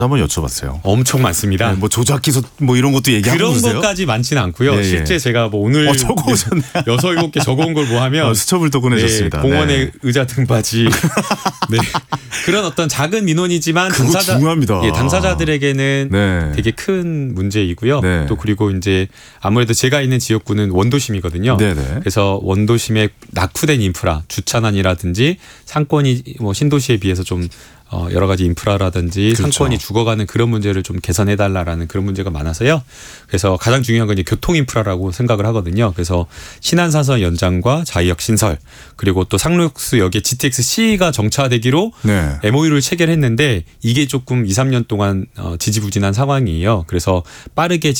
한번 여쭤봤어요. 엄청 많습니다. 네, 뭐 조작 기소 뭐 이런 것도 얘기하고 그런 그러세요? 것까지 많지는 않고요. 예. 실제 제가 뭐 오늘 적어오셨네. 6-7개 적어온 걸 뭐 하면 수첩을 또 꺼내셨습니다. 네, 공원의 네. 의자 등받이 네. 그런 어떤 작은 민원이지만 그거 중요합니다. 예, 당사자들에게는 네. 되게 큰 문제이고요. 네. 또 그리고 이제 아무래도 제가 있는 지역구는 원도심이거든요. 네네. 그래서 원도심의 낙후된 인프라, 주차난이라든지 상권이 뭐 신도시에 비해서 좀 여러 가지 인프라라든지 그렇죠. 상권이 죽어가는 그런 문제를 좀 개선해달라는 그런 문제가 많아서요. 그래서 가장 중요한 건 이제 교통 인프라라고 생각을 하거든요. 그래서 신안사선 연장과 자이역 신설 그리고 또 상록수역에 GTX-C가 정차되기로 네. MOU를 체결했는데 이게 조금 2-3년 동안 지지부진한 상황이에요. 그래서 빠르게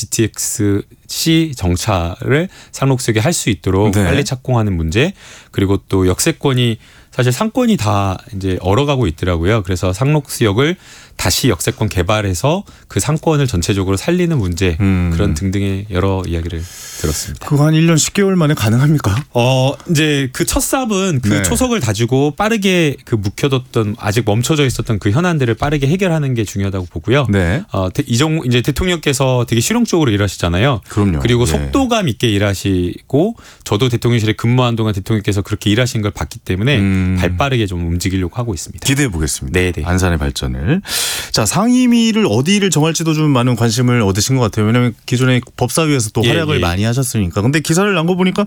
GTX-C 정차를 상록수역에 할 수 있도록 네. 빨리 착공하는 문제 그리고 또 역세권이 사실 상권이 다 이제 얼어가고 있더라고요. 그래서 상록수역을 다시 역세권 개발해서 그 상권을 전체적으로 살리는 문제 그런 등등의 여러 이야기를 들었습니다. 그거 한 1년 10개월 만에 가능합니까? 이제 그 첫 삽은 그 네. 초석을 다지고 빠르게 그 묵혀뒀던 아직 멈춰져 있었던 그 현안들을 빠르게 해결하는 게 중요하다고 보고요. 네. 이제 대통령께서 되게 실용적으로 일하시잖아요. 그럼요. 그리고 예. 속도감 있게 일하시고 저도 대통령실에 근무한 동안 대통령께서 그렇게 일하신 걸 봤기 때문에 발빠르게 좀 움직이려고 하고 있습니다. 기대해 보겠습니다. 네네. 안산의 발전을. 자, 상임위를 어디를 정할지도 좀 많은 관심을 얻으신 것 같아요. 왜냐하면 기존에 법사위에서 또 활약을 많이 하셨으니까. 근데 기사를 난 거 보니까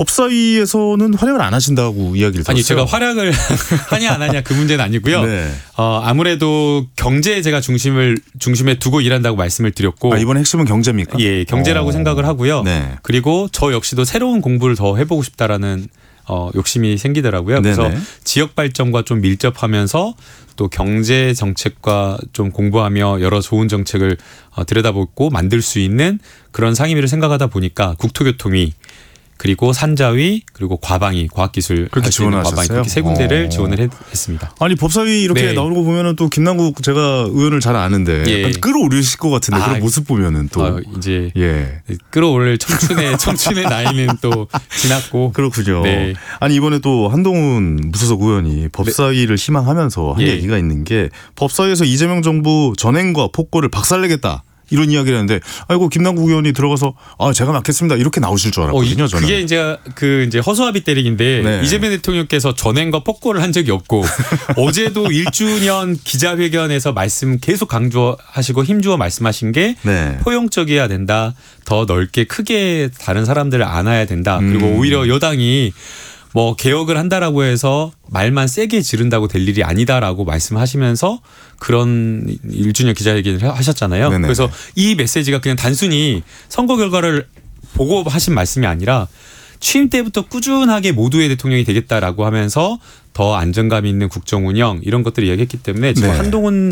법사위에서는 활약을 안 하신다고 이야기를 들었어요. 아니 제가 활약을 하냐 안 하냐 그 문제는 아니고요. 네. 아무래도 경제에 제가 중심에 두고 일한다고 말씀을 드렸고 이번 핵심은 경제입니까? 예, 경제라고 생각을 하고요. 네. 그리고 저 역시도 새로운 공부를 더 해보고 싶다라는 욕심이 생기더라고요. 그래서 네네. 지역 발전과 좀 밀접하면서 또 경제 정책과 좀 공부하며 여러 좋은 정책을 들여다보고 만들 수 있는 그런 상임위를 생각하다 보니까 국토교통위 그리고 산자위 그리고 과방위 과학기술 그렇게 지원하셨어요? 과방위 그렇게 세 군데를 지원을 했습니다. 아니 법사위 이렇게 네. 나오는 거 보면은 또 김남국 제가 의원을 잘 아는데 예. 약간 끌어올리실 것 같은데 그런 모습 보면은 또 이제 예. 끌어올 청춘의 나이는 또 지났고 그렇군요. 네. 아니 이번에 또 한동훈 무소속 의원이 법사위를 희망하면서 한 예. 얘기가 있는 게 법사위에서 이재명 정부 전행과 폭거를 박살내겠다. 이런 이야기를 했는데 아이고 김남국 의원이 들어가서 제가 맡겠습니다 이렇게 나오실 줄 알았거든요. 저는. 그게 이제 허수아비 때리기인데 네. 이재명 대통령께서 전행과 폭거를 한 적이 없고 어제도 1주년 기자회견에서 말씀 계속 강조하시고 힘주어 말씀하신 게 네. 포용적이어야 된다. 더 넓게 크게 다른 사람들을 안아야 된다. 그리고 오히려 여당이 뭐 개혁을 한다라고 해서 말만 세게 지른다고 될 일이 아니다라고 말씀하시면서 그런 1주년 기자회견을 하셨잖아요. 네네. 그래서 이 메시지가 그냥 단순히 선거 결과를 보고 하신 말씀이 아니라 취임 때부터 꾸준하게 모두의 대통령이 되겠다라고 하면서 더 안정감 있는 국정 운영 이런 것들을 이야기했기 때문에 지금 네. 한동훈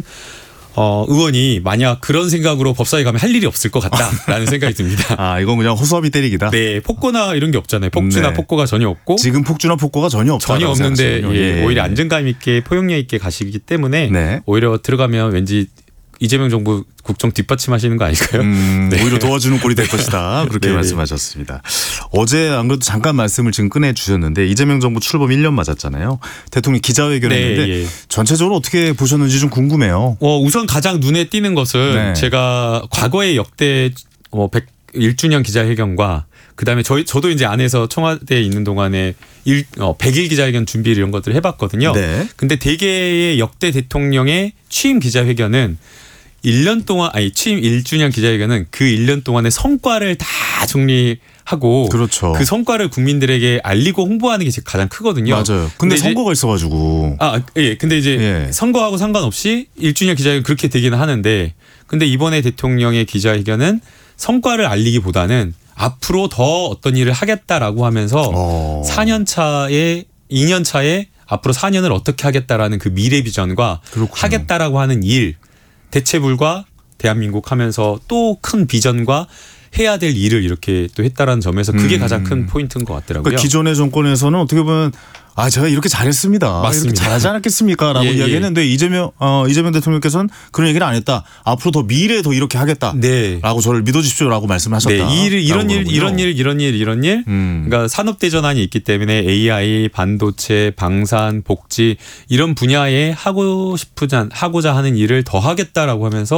의원이 만약 그런 생각으로 법사위 가면 할 일이 없을 것 같다라는 생각이 듭니다. 이건 그냥 허수아비 때리기다. 네, 폭거나 이런 게 없잖아요. 폭주나 네. 폭거가 전혀 없고 지금 폭주나 폭거가 전혀 없다. 전혀 없는데 오히려 안정감 있게 포용력 있게 가시기 때문에 네. 오히려 들어가면 왠지 이재명 정부 국정 뒷받침하시는 거 아닐까요? 네. 오히려 도와주는 꼴이 될 것이다. 그렇게 네. 말씀하셨습니다. 어제 안 그래도 잠깐 말씀을 지금 꺼내 주셨는데 이재명 정부 출범 1년 맞았잖아요. 대통령 기자회견했는데 네, 예. 전체적으로 어떻게 보셨는지 좀 궁금해요. 우선 가장 눈에 띄는 것은 네. 제가 과거에 역대 100주년 기자회견과 그다음에 저도 이제 안에서 청와대에 있는 동안에 100일 기자회견 준비 이런 것들을 해봤거든요. 네. 근데 대개의 역대 대통령의 취임 기자회견은 1년 동안 취임 1주년 기자회견은 그 1년 동안의 성과를 다 정리하고 그렇죠. 그 성과를 국민들에게 알리고 홍보하는 게 가장 크거든요. 맞아요. 근데 선거가 있어가지고. 근데 이제 선거하고 상관없이 1주년 기자회견 그렇게 되기는 하는데 근데 이번에 대통령의 기자회견은 성과를 알리기보다는 앞으로 더 어떤 일을 하겠다라고 하면서 4년 차에 2년 차에 앞으로 4년을 어떻게 하겠다라는 그 미래 비전과 그렇군요. 하겠다라고 하는 일 대체불과 대한민국 하면서 또 큰 비전과 해야 될 일을 이렇게 또 했다라는 점에서 그게 가장 큰 포인트인 것 같더라고요. 그러니까 기존의 정권에서는 어떻게 보면 제가 이렇게 잘했습니다. 맞습니다. 이렇게 잘하지 않았겠습니까?라고 예, 예. 이야기했는데 이재명 대통령께서는 그런 얘기를 안 했다. 앞으로 더 미래에 더 이렇게 하겠다라고 네. 저를 믿어주십시오라고 말씀하셨다. 네, 이런 일. 그러니까 산업 대전환이 있기 때문에 AI, 반도체, 방산, 복지 이런 분야에 하고자 하는 일을 더 하겠다라고 하면서